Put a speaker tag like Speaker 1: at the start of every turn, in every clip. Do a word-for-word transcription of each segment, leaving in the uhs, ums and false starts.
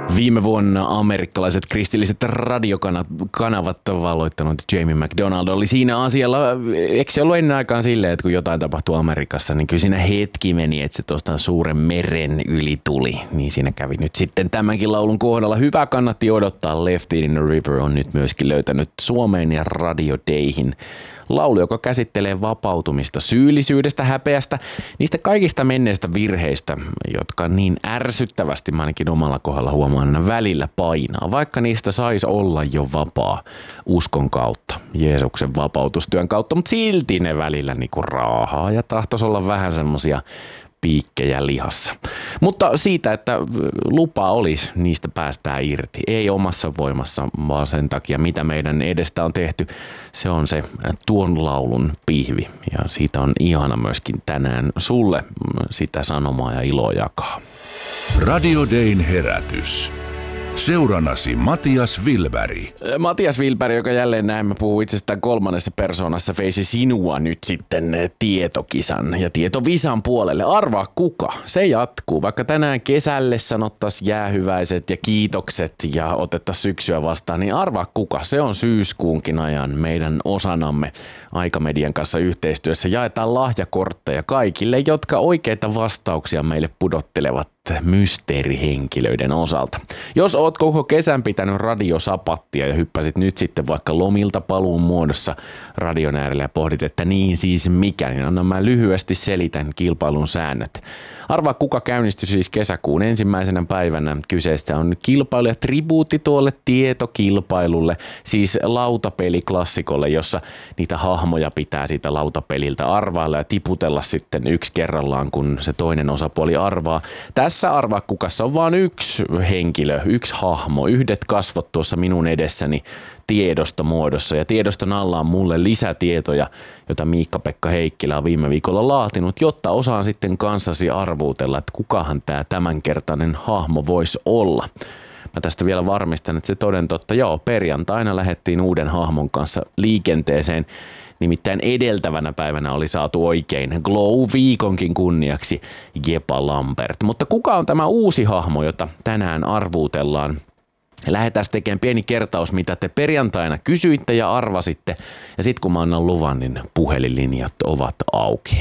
Speaker 1: Viime vuonna amerikkalaiset kristilliset radiokanavat ovat valloittanut Jamie McDonald oli siinä asialla. Eikö se ollut ennen aikaan silleen, että kun jotain tapahtuu Amerikassa, niin kyllä siinä hetki meni, että se tuosta suuren meren yli tuli. Niin siinä kävi nyt sitten tämänkin laulun kohdalla. Hyvä kannatti odottaa. Left in the River on nyt myöskin löytänyt Suomeen ja Radio Dayhin laulu, joka käsittelee vapautumista syyllisyydestä, häpeästä, niistä kaikista menneistä virheistä, jotka niin ärsyttävästi mä ainakin omalla kohdalla huomaan aina välillä painaa, vaikka niistä saisi olla jo vapaa uskon kautta, Jeesuksen vapautustyön kautta, mutta silti ne välillä niinku raahaa ja tahtoisi olla vähän semmosia piikkejä lihassa. Mutta siitä, että lupa olisi, niistä päästään irti. Ei omassa voimassa, vaan sen takia, mitä meidän edestä on tehty. Se on se tuon laulun pihvi. Ja siitä on ihana myöskin tänään sulle sitä sanomaa ja iloa jakaa.
Speaker 2: Radio Dayn herätys. Seurannasi Matias Wilberg.
Speaker 1: Matias Wilberg, joka jälleen näemme puhuu itsestään kolmannessa persoonassa, veisi sinua nyt sitten tietokisan ja tietovisan puolelle. Arvaa kuka? Se jatkuu. Vaikka tänään kesälle sanottaisiin jäähyväiset ja kiitokset ja otettaisiin syksyä vastaan, niin arvaa kuka? Se on syyskuunkin ajan meidän osanamme Aikamedian kanssa yhteistyössä. Jaetaan lahjakortteja kaikille, jotka oikeita vastauksia meille pudottelevat mysteerihenkilöiden osalta. Jos oot koko kesän pitänyt radiosapattia ja hyppäsit nyt sitten vaikka lomilta paluun muodossa radion äärellä ja pohdit, että niin siis mikä, niin anna mä lyhyesti selitän kilpailun säännöt. Arvaa kuka käynnistyi siis kesäkuun ensimmäisenä päivänä. Kyseessä on kilpailu ja tribuutti tuolle tietokilpailulle, siis lautapeliklassikolle, jossa niitä hahmoja pitää siitä lautapeliltä arvailla ja tiputella sitten yksi kerrallaan, kun se toinen osapuoli arvaa. Tässä arvaa kukassa on vain yksi henkilö, yksi hahmo, yhdet kasvot tuossa minun edessäni tiedostomuodossa ja tiedoston alla on mulle lisätietoja, jota Miikka-Pekka Heikkilä on viime viikolla laatinut, jotta osaan sitten kanssasi arvuutella, että kukahan tämä tämänkertainen hahmo voisi olla. Mä tästä vielä varmistan, että se toden totta, joo, perjantaina lähdettiin uuden hahmon kanssa liikenteeseen. Nimittäin edeltävänä päivänä oli saatu oikein Glow-viikonkin kunniaksi Jepa Lampert. Mutta kuka on tämä uusi hahmo, jota tänään arvuutellaan? Lähdetään tekemään pieni kertaus, mitä te perjantaina kysyitte ja arvasitte. Ja sitten kun mä annan luvan, niin puhelinlinjat ovat auki.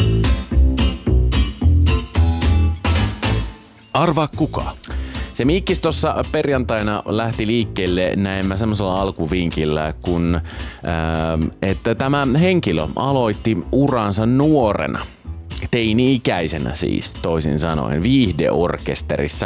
Speaker 2: Arvaa kuka?
Speaker 1: Se miikkis tuossa perjantaina lähti liikkeelle näemmä semmoisella alkuvinkillä, kun ää, että tämä henkilö aloitti uransa nuorena, teini-ikäisenä siis toisin sanoen, viihdeorkesterissa.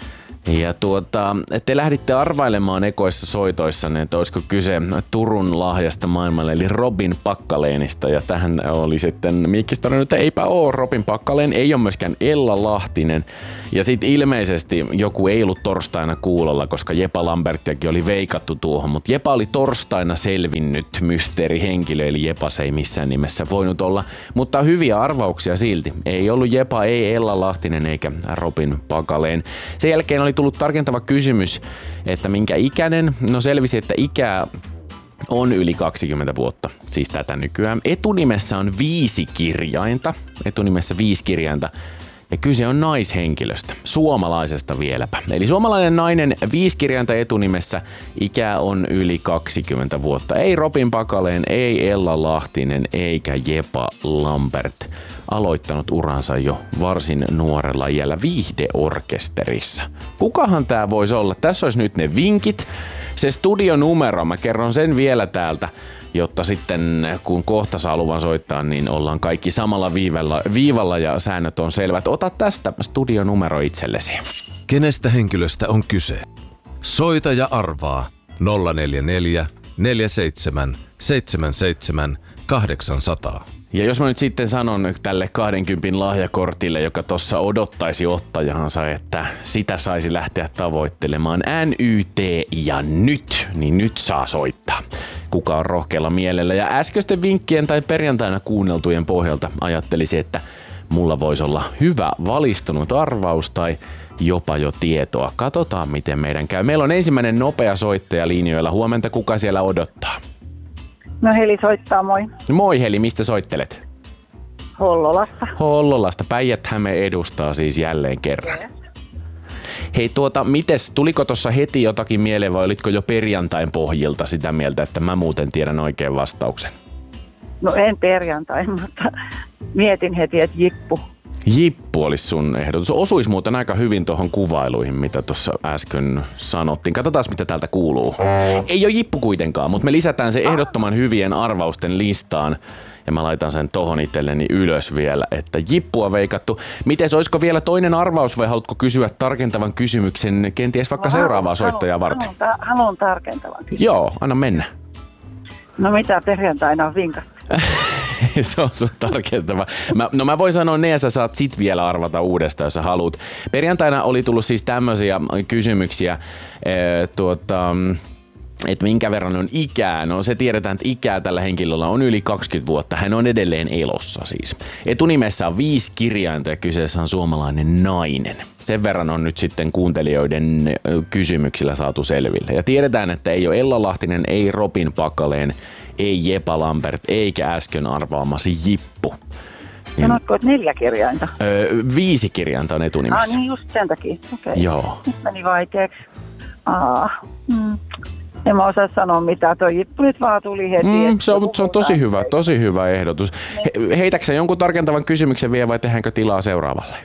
Speaker 1: Ja tuota, te lähditte arvailemaan ekoissa soitoissanne, että olisiko kyse Turun lahjasta maailmalle, eli Robin Packalenista. Ja tähän oli sitten Miikkis todennut, että eipä oo Robin Packaleen, ei ole myöskään Ella Lahtinen. Ja sitten ilmeisesti joku ei ollut torstaina kuulolla, koska Jepa Lambertiakin oli veikattu tuohon. Mutta Jepa oli torstaina selvinnyt mysteerihenkilö, eli Jepa se ei missään nimessä voinut olla. Mutta hyviä arvauksia silti. Ei ollut Jepa, ei Ella Lahtinen eikä Robin Packaleen. Sen jälkeen oli tullut tarkentava kysymys, että minkä ikäinen. No selvisi, että ikää on yli kaksikymmentä vuotta, siis tätä nykyään. Etunimessä on viisi kirjainta, etunimessä viisi kirjainta. Ja kyse on naishenkilöstä, suomalaisesta vieläpä. Eli suomalainen nainen, viisi kirjainta etunimessä, ikä on yli kaksikymmentä vuotta. Ei Robin Packaleen, ei Ella Lahtinen, eikä Jepa Lampert. Aloittanut uransa jo varsin nuorella iällä viihdeorkesterissa. Kukahan tää voisi olla? Tässä olisi nyt ne vinkit. Se studionumero, mä kerron sen vielä täältä, jotta sitten kun kohta saa luvan soittaa, niin ollaan kaikki samalla viivalla, viivalla ja säännöt on selvät. Ota tästä studionumero itsellesi.
Speaker 2: Kenestä henkilöstä on kyse? Soita ja arvaa nolla neljä neljä, neljä seitsemän, seitsemän seitsemän, kahdeksan nolla nolla.
Speaker 1: Ja jos mä nyt sitten sanon tälle kaksikymmentä lahjakortille, joka tossa odottaisi ottajansa, että sitä saisi lähteä tavoittelemaan N Y T ja nyt, niin nyt saa soittaa. Kuka on rohkealla mielellä. Ja äskeisten vinkkien tai perjantaina kuunneltujen pohjalta ajattelisi, että mulla voisi olla hyvä valistunut arvaus tai jopa jo tietoa. Katsotaan miten meidän käy. Meillä on ensimmäinen nopea soittaja linjoilla. Huomenta, kuka siellä odottaa?
Speaker 3: No Heli soittaa, moi.
Speaker 1: Moi Heli, mistä soittelet?
Speaker 3: Hollolasta.
Speaker 1: Hollolasta. Päijät-Häme edustaa siis jälleen kerran. Hei tuota, mites, tuliko tuossa heti jotakin mieleen vai olitko jo perjantain pohjilta sitä mieltä, että mä muuten tiedän oikein vastauksen?
Speaker 3: No en perjantai, mutta mietin heti, että jippu.
Speaker 1: Jippu olisi sun ehdotus. Osuisi muuten aika hyvin tuohon kuvailuihin, mitä tuossa äsken sanottiin. Katsotaan, mitä täältä kuuluu. Ei ole jippu kuitenkaan, mutta me lisätään se ehdottoman hyvien arvausten listaan. Ja mä laitan sen tohon itselleni ylös vielä, että jippua veikattu. Mites, olisiko vielä toinen arvaus vai haluatko kysyä tarkentavan kysymyksen kenties vaikka no, seuraavaa haluan, soittajaa varten?
Speaker 3: Haluan, ta- haluan tarkentavan kysymyksen.
Speaker 1: Joo, anna mennä.
Speaker 3: No mitä perjantaina on vinkasta?
Speaker 1: Se on sun tarkentava. Mä, no mä voin sanoa ne ja sä saat sit vielä arvata uudestaan, jos sä haluat. Perjantaina oli tullut siis tämmöisiä kysymyksiä, ee, tuota, että minkä verran on ikää. No se tiedetään, että ikää tällä henkilöllä on yli kaksikymmentä vuotta. Hän on edelleen elossa siis. Etunimessä on viisi kirjainta ja kyseessä on suomalainen nainen. Sen verran on nyt sitten kuuntelijoiden kysymyksillä saatu selville. Ja tiedetään, että ei ole Ella Lahtinen, ei Robin Pakaleen, ei Jepa Lampert, eikä äsken arvaamasi Jippu. Niin,
Speaker 3: sanotko, että neljä kirjainta?
Speaker 1: Öö, viisi kirjainta on etunimessä.
Speaker 3: Ah niin, just sen takia. Okay.
Speaker 1: Joo.
Speaker 3: Nyt meni vaikeaksi. Aa, mm. En mä osaa sanoa mitään. Tuo Jippu nyt vaan tuli heti.
Speaker 1: Mm, se, on, se on tosi hyvä, tosi hyvä ehdotus. He, heitäksä jonkun tarkentavan kysymyksen vielä vai tehdäänkö tilaa seuraavalle?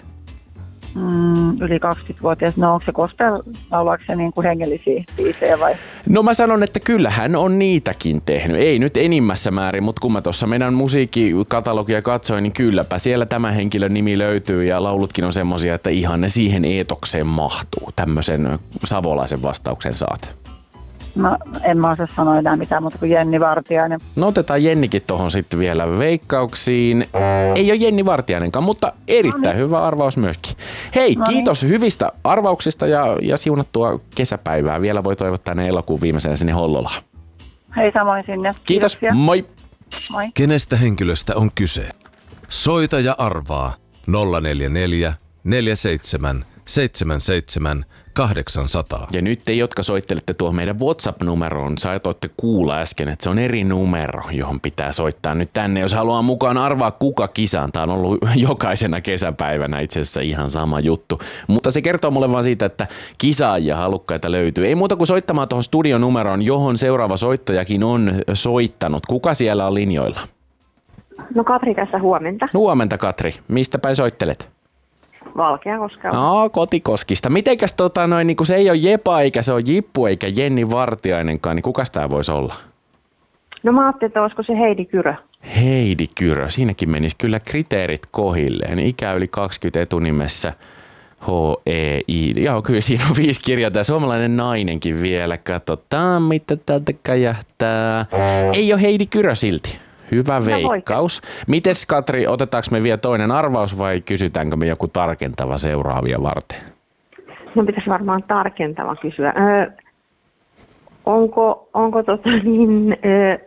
Speaker 3: Mm, yli kaksikymmentävuotias. No onko se gospel, laulaako se niin kuin hengellisiä biisejä vai?
Speaker 1: No mä sanon, että kyllä hän on niitäkin tehnyt. Ei nyt enimmässä määrin, mutta kun mä tuossa meidän musiikkikatalogia katsoin, niin kylläpä siellä tämä henkilön nimi löytyy ja laulutkin on semmosia, että ihan ne siihen eetokseen mahtuu. Tämmöisen savolaisen vastauksen saat.
Speaker 3: No en mä osaa sanoa enää mitään muuta kuin Jenni Vartiainen.
Speaker 1: No otetaan Jennikin tohon sitten vielä veikkauksiin. Ei ole Jenni Vartiainenkaan, mutta erittäin no niin. Hyvä arvaus myöskin. Hei, no kiitos niin. Hyvistä arvauksista ja, ja siunattua kesäpäivää. Vielä voi toivottaa ne elokuun viimeisenä sinne Hollolaan.
Speaker 3: Hei samoin sinne.
Speaker 1: Kiitos,
Speaker 3: Kiitoksia.
Speaker 1: moi.
Speaker 3: Moi.
Speaker 2: Kenestä henkilöstä on kyse? Soita ja arvaa nolla neljä neljä, neljä seitsemän, seitsemän seitsemän, kahdeksan nolla nolla.
Speaker 1: Ja nyt te, jotka soittelette tuohon meidän WhatsApp-numeroon, saatoitte kuulla äsken, että se on eri numero, johon pitää soittaa nyt tänne. Jos haluaa mukaan arvaa kuka kisaan, tämä on ollut jokaisena kesäpäivänä itse asiassa ihan sama juttu. Mutta se kertoo mulle vaan siitä, että kisaajia halukkaita löytyy. Ei muuta kuin soittamaan tuohon studionumeroon, johon seuraava soittajakin on soittanut. Kuka siellä on linjoilla?
Speaker 4: No Katri tässä, huomenta.
Speaker 1: Huomenta Katri. Mistä päin soittelet?
Speaker 4: Valkeakoskelta.
Speaker 1: No, Kotikoskista. Mitenkäs tota noin, niin kun se ei ole Jepa, eikä se ole Jippu, eikä Jenni Vartiainenkaan, niin kukas tää voisi olla?
Speaker 4: No mä ajattelin, että olisiko se Heidi Kyrö.
Speaker 1: Heidi Kyrö. Siinäkin menisi kyllä kriteerit kohilleen. Ikä yli kaksikymmentä etunimessä. H E I. Joo, kyllä siinä on viisi kirjaa. Tämä suomalainen nainenkin vielä. Katsotaan, mitä täältä käjähtää. Ei ole Heidi Kyrö silti. Hyvä veikkaus. Mites Katri, otetaanko me vielä toinen arvaus vai kysytäänkö me joku tarkentava seuraavia varten?
Speaker 4: No pitäisi varmaan tarkentava kysyä. Öö, onko onko tota niin, öö,